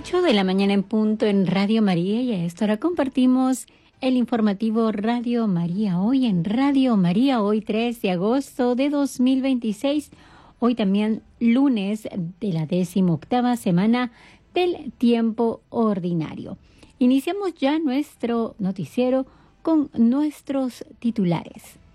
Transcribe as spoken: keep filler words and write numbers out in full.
ocho de la mañana en punto en Radio María, y a esta hora compartimos el informativo Radio María Hoy en Radio María Hoy tres de agosto de dos mil veintiséis. Hoy también lunes de la decimoctava semana del tiempo ordinario. Iniciamos ya nuestro noticiero con nuestros titulares.